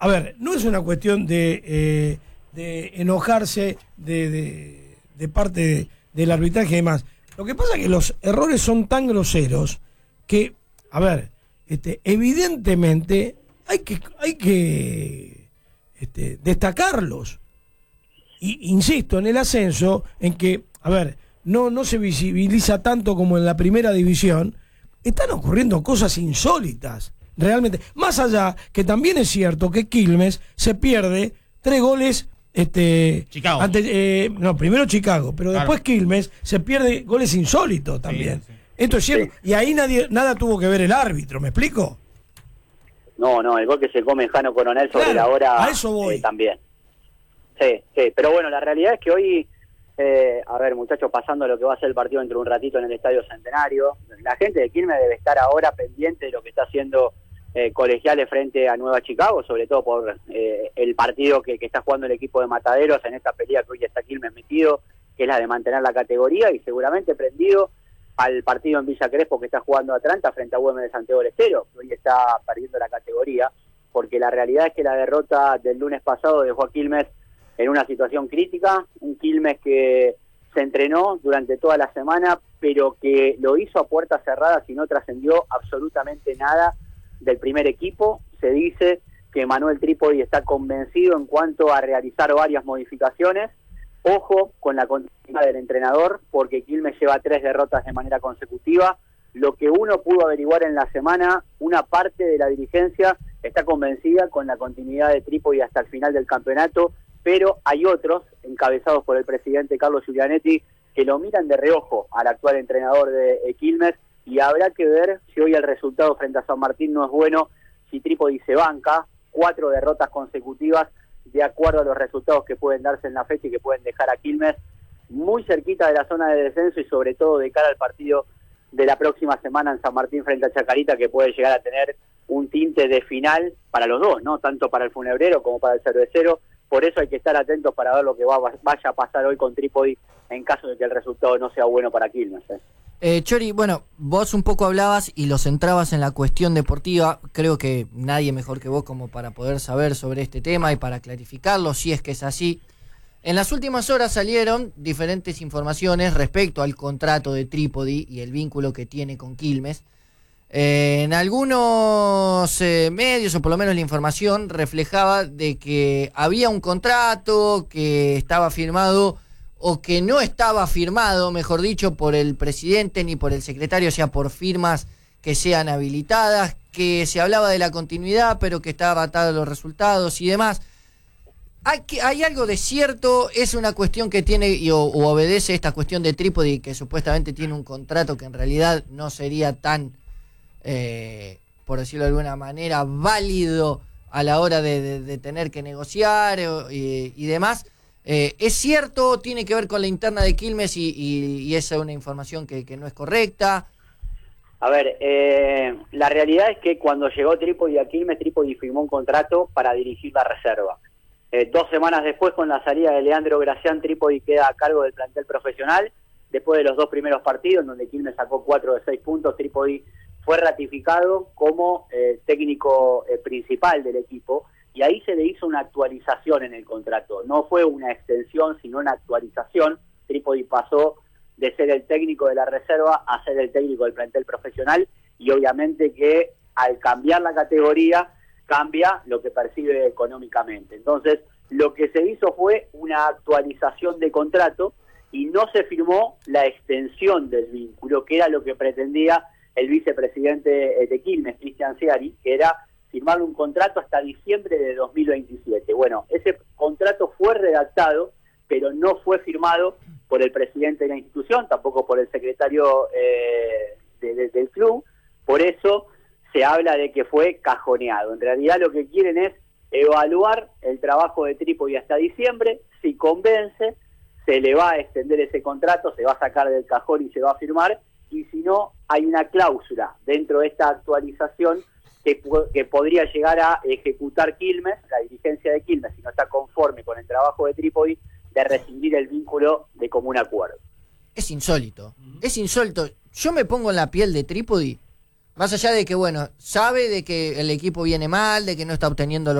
a ver, no es una cuestión de enojarse de parte del arbitraje y demás. Lo que pasa es que los errores son tan groseros que, a ver, evidentemente hay que destacarlos. Y insisto, en el ascenso, en que, a ver, no se visibiliza tanto como en la primera división, están ocurriendo cosas insólitas, realmente. Más allá, que también es cierto que Quilmes se pierde 3 goles. Chicago. Primero Chicago, pero claro. Después Quilmes se pierde goles insólitos también. Sí. Esto es cierto. Sí. Y ahí nada tuvo que ver el árbitro, ¿me explico? No, el gol que se come Jano Coronel sobre Claro, la hora a eso voy. también. Sí, pero bueno, la realidad es que hoy, a ver, muchachos, pasando a lo que va a ser el partido dentro de un ratito en el Estadio Centenario, la gente de Quilmes debe estar ahora pendiente de lo que está haciendo Colegiales frente a Nueva Chicago, sobre todo por el partido que está jugando el equipo de Mataderos en esta pelea que hoy está Quilmes metido, que es la de mantener la categoría, y seguramente prendido al partido en Villa Crespo que está jugando Atlanta frente a UM de Santiago del Estero, que hoy está perdiendo la categoría, porque la realidad es que la derrota del lunes pasado dejó a Quilmes en una situación crítica, un Quilmes que se entrenó durante toda la semana, pero que lo hizo a puertas cerradas y no trascendió absolutamente nada del primer equipo. Se dice que Manuel Trípodi está convencido en cuanto a realizar varias modificaciones. Ojo con la continuidad del entrenador, porque Quilmes lleva 3 derrotas de manera consecutiva. Lo que uno pudo averiguar en la semana, una parte de la dirigencia está convencida con la continuidad de Trípodi hasta el final del campeonato, pero hay otros, encabezados por el presidente Carlos Giulianetti, que lo miran de reojo al actual entrenador de Quilmes, y habrá que ver si hoy el resultado frente a San Martín no es bueno, si Trípodi se banca 4 derrotas consecutivas de acuerdo a los resultados que pueden darse en la fecha y que pueden dejar a Quilmes muy cerquita de la zona de descenso, y sobre todo de cara al partido de la próxima semana en San Martín frente a Chacarita, que puede llegar a tener un tinte de final para los dos, ¿no? Tanto para el Funebrero como para el Cervecero. Por eso hay que estar atentos para ver lo que vaya a pasar hoy con Trípodi en caso de que el resultado no sea bueno para Quilmes. Chori, bueno, vos un poco hablabas y lo centrabas en la cuestión deportiva. Creo que nadie mejor que vos como para poder saber sobre este tema y para clarificarlo, si es que es así. En las últimas horas salieron diferentes informaciones respecto al contrato de Trípodi y el vínculo que tiene con Quilmes. En algunos medios, o por lo menos la información, reflejaba de que había un contrato que estaba firmado o que no estaba firmado, mejor dicho, por el presidente ni por el secretario, o sea, por firmas que sean habilitadas, que se hablaba de la continuidad, pero que estaba atado a los resultados y demás. ¿Hay algo de cierto? ¿Es una cuestión que tiene o obedece esta cuestión de Trípodi, que supuestamente tiene un contrato que en realidad no sería tan, por decirlo de alguna manera, válido a la hora de tener que negociar y demás? ¿Es cierto? ¿Tiene que ver con la interna de Quilmes y esa es una información que no es correcta? A ver, la realidad es que cuando llegó Trípodi a Quilmes, Trípodi firmó un contrato para dirigir la reserva. 2 semanas después, con la salida de Leandro Gracián, Trípodi queda a cargo del plantel profesional. Después de los 2 primeros partidos, donde Quilmes sacó 4 de 6 puntos, Trípodi fue ratificado como técnico principal del equipo, y ahí se le hizo una actualización en el contrato. No fue una extensión, sino una actualización. Trípodi pasó de ser el técnico de la reserva a ser el técnico del plantel profesional, y obviamente que al cambiar la categoría cambia lo que percibe económicamente. Entonces, lo que se hizo fue una actualización de contrato y no se firmó la extensión del vínculo, que era lo que pretendía el vicepresidente de Quilmes, Cristian Ciari, que era firmar un contrato hasta diciembre de 2027. Bueno, ese contrato fue redactado, pero no fue firmado por el presidente de la institución, tampoco por el secretario del club. Por eso se habla de que fue cajoneado. En realidad lo que quieren es evaluar el trabajo de Trípodi hasta diciembre. Si convence, se le va a extender ese contrato, se va a sacar del cajón y se va a firmar, y si no, hay una cláusula dentro de esta actualización que podría llegar a ejecutar Quilmes, la dirigencia de Quilmes, si no está conforme con el trabajo de Trípodi, de rescindir el vínculo de común acuerdo. Es insólito, es insólito. Yo me pongo en la piel de Trípodi, más allá de que, bueno, sabe de que el equipo viene mal, de que no está obteniendo